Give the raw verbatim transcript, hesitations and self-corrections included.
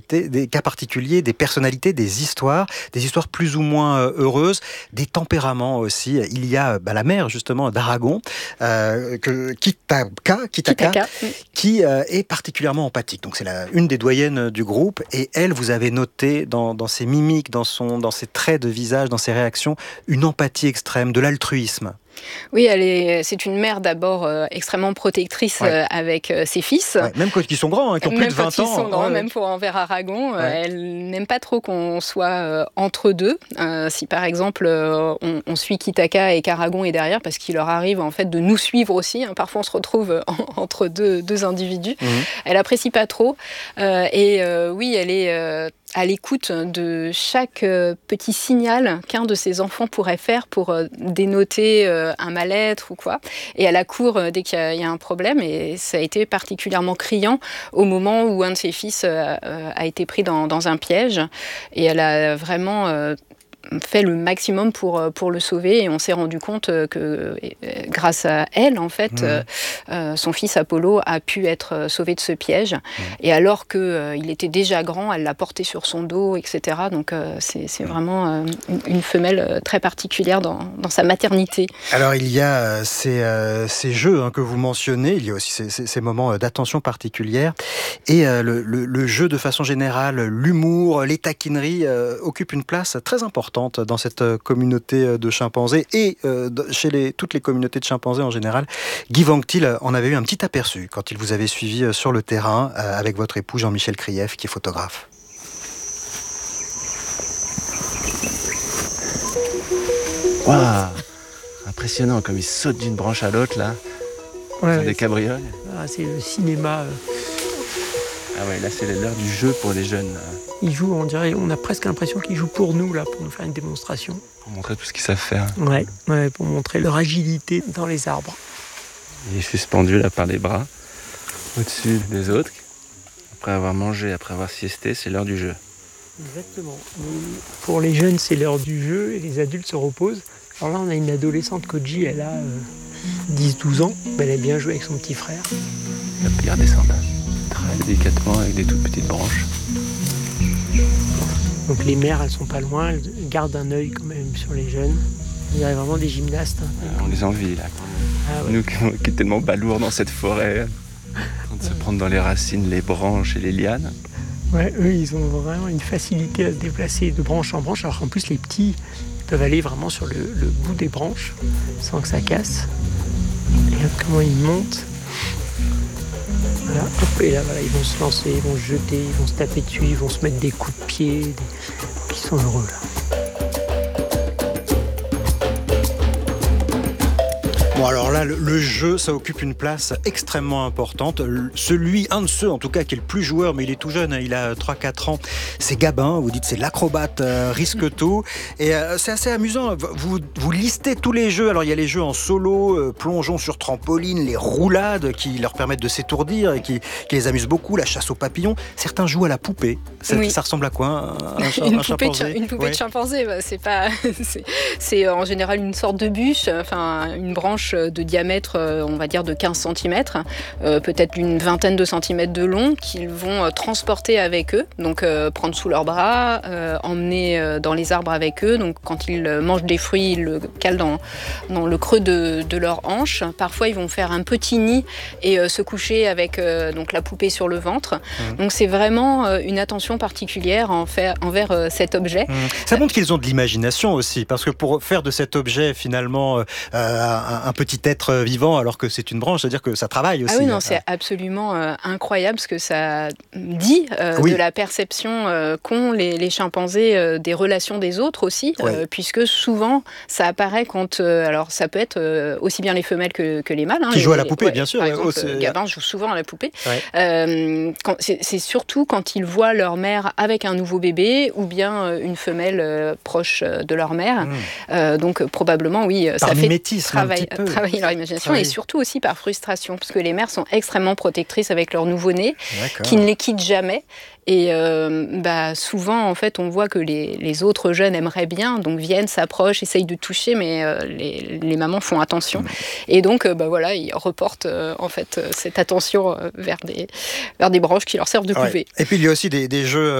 particularités, des cas particuliers, des personnalités, des histoires, des histoires plus ou moins heureuses, des tempéraments aussi. Il y a bah, la mère justement d'Aragon, euh, que, Kitaka, Kitaka, Kitaka, qui euh, est particulièrement empathique. Donc c'est la, une des doyennes du groupe, et elle, vous avez noté dans, dans ses mimiques, dans, son, dans ses traits de visage, dans ses réactions, une empathie extrême, de l'altruisme. Oui, elle est, c'est une mère d'abord euh, extrêmement protectrice ouais. euh, avec euh, ses fils. Ouais, même quand ils sont grands, hein, qui ont même plus de vingt ans. Même quand ils sont grands, ouais, même ouais. pour envers Aragon. Ouais. Euh, elle n'aime pas trop qu'on soit euh, entre deux. Euh, si par exemple euh, on, on suit Kitaka et qu'Aragon est derrière, parce qu'il leur arrive en fait de nous suivre aussi. Hein. Parfois on se retrouve en, entre deux, deux individus. Mmh. Elle apprécie pas trop. Euh, et euh, oui, elle est... Euh, à l'écoute de chaque euh, petit signal qu'un de ses enfants pourrait faire pour euh, dénoter euh, un mal-être ou quoi. Et elle accourt euh, dès qu'il y a, il y a un problème. Et ça a été particulièrement criant au moment où un de ses fils euh, euh, a été pris dans, dans un piège. Et elle a vraiment... Euh, fait le maximum pour, pour le sauver, et on s'est rendu compte que grâce à elle, en fait, mmh. euh, son fils Apollo a pu être sauvé de ce piège. Mmh. Et alors qu'il euh, était déjà grand, elle l'a porté sur son dos, et cetera. Donc euh, c'est, c'est vraiment euh, une, une femelle très particulière dans, dans sa maternité. Alors il y a euh, ces, euh, ces jeux hein, que vous mentionnez, il y a aussi ces, ces, ces moments d'attention particulière, et euh, le, le, le jeu de façon générale, l'humour, les taquineries euh, occupent une place très importante dans cette communauté de chimpanzés et euh, chez les, toutes les communautés de chimpanzés en général. Guy Vanctil en avait eu un petit aperçu quand il vous avait suivi sur le terrain euh, avec votre époux Jean-Michel Krief, qui est photographe. Waouh, impressionnant comme ils sautent d'une branche à l'autre là. Ouais, c'est des cabrioles. Ah, c'est le cinéma. Euh... Ah ouais, là c'est l'heure du jeu pour les jeunes. Là. Ils jouent, on dirait, on a presque l'impression qu'ils jouent pour nous, là, pour nous faire une démonstration. Pour montrer tout ce qu'ils savent faire. Ouais, ouais, pour montrer leur agilité dans les arbres. Il est suspendu là par les bras, au-dessus des autres. Après avoir mangé, après avoir siesté, c'est l'heure du jeu. Exactement. Pour les jeunes, c'est l'heure du jeu et les adultes se reposent. Alors là, on a une adolescente, Koji, elle a euh, dix douze ans. Elle a bien joué avec son petit frère. Et hop, ils redescendent très délicatement avec des toutes petites branches. Donc les mères, elles sont pas loin, elles gardent un œil quand même sur les jeunes. Il y a vraiment des gymnastes. Hein. Euh, on les envie là. Ah, ouais. Nous qui sommes tellement balourds dans cette forêt, en train de se prendre dans les racines, les branches et les lianes. Ouais, eux, ils ont vraiment une facilité à se déplacer de branche en branche, alors qu'en plus les petits ils peuvent aller vraiment sur le, le bout des branches sans que ça casse. Et hop, comment ils montent. Voilà, hop, et là, voilà, ils vont se lancer, ils vont se jeter, ils vont se taper dessus, ils vont se mettre des coups de pied. Des... Ils sont heureux, là. Bon, alors là, le, le jeu, ça occupe une place extrêmement importante. Le, celui, un de ceux, en tout cas, qui est le plus joueur, mais il est tout jeune, hein, il a trois quatre ans, c'est Gabin. Vous dites c'est l'acrobate, euh, risque tout. Et euh, c'est assez amusant. Vous, vous listez tous les jeux. Alors, il y a les jeux en solo, euh, plongeon sur trampoline, les roulades qui leur permettent de s'étourdir et qui, qui les amusent beaucoup, la chasse aux papillons. Certains jouent à la poupée. Ça, oui. ça ressemble à quoi un, un, une, un poupée chimpanzé de, une poupée ouais. de chimpanzé, bah, c'est, pas, c'est, c'est en général une sorte de bûche, enfin une branche de diamètre, on va dire de quinze centimètres, euh, peut-être d'une vingtaine de centimètres de long, qu'ils vont euh, transporter avec eux, donc euh, prendre sous leurs bras, euh, emmener euh, dans les arbres avec eux. Donc quand ils mangent des fruits, ils le calent dans, dans le creux de, de leur hanche. Parfois, ils vont faire un petit nid et euh, se coucher avec euh, donc la poupée sur le ventre. Mmh. Donc c'est vraiment euh, une attention particulière en faire, envers euh, cet objet. Mmh. Ça montre qu'ils ont de l'imagination aussi, parce que pour faire de cet objet finalement euh, un, un petit être vivant alors que c'est une branche, c'est-à-dire que ça travaille aussi. Ah oui, non, c'est absolument euh, incroyable ce que ça dit euh, oui. de la perception euh, qu'ont les, les chimpanzés euh, des relations des autres aussi, oui. euh, puisque souvent ça apparaît quand, euh, alors ça peut être euh, aussi bien les femelles que, que les mâles. Hein, Qui les, jouent à la poupée, ouais, bien sûr. Par ouais, exemple, oh, Gabin joue souvent à la poupée. Ouais. Euh, quand, c'est, c'est surtout quand ils voient leur mère avec un nouveau bébé ou bien euh, une femelle euh, proche de leur mère. Mmh. Euh, donc probablement, oui, par ça fait travail, travailler leur imagination. Et surtout aussi par frustration, parce que les mères sont extrêmement protectrices avec leur nouveau-né, qui ne les quittent jamais. Et euh, bah, souvent, en fait, on voit que les, les autres jeunes aimeraient bien, donc viennent, s'approchent, essayent de toucher, mais euh, les, les mamans font attention. Mmh. Et donc, euh, bah, voilà, ils reportent euh, en fait, cette attention vers des, vers des branches qui leur servent de poupée. Ouais. Et puis, il y a aussi des, des jeux